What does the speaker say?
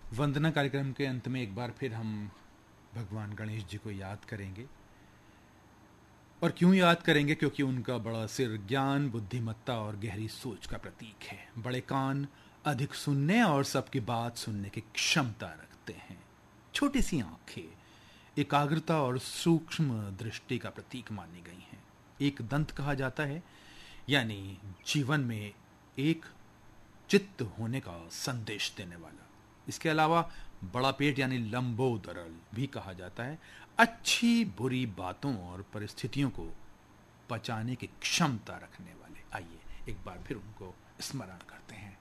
वंदना कार्यक्रम के अंत में एक बार फिर हम भगवान गणेश जी को याद करेंगे। और क्यों याद करेंगे? क्योंकि उनका बड़ा सिर ज्ञान, बुद्धिमत्ता और गहरी सोच का प्रतीक है। बड़े कान, अधिक सुनने और सबकी बात सुनने की क्षमता रखते हैं। छोटी सी आंखें, एकाग्रता और सूक्ष्म दृष्टि का प्रतीक मानी गई हैं। एक दंत कहा जाता है, यानी जीवन में एक चित्त होने का संदेश देने वाला। इसके अलावा बड़ा पेट यानी लंबोदरल भी कहा जाता है, अच्छी बुरी बातों और परिस्थितियों को पचाने की क्षमता रखने वाले। आइए एक बार फिर उनको स्मरण करते हैं।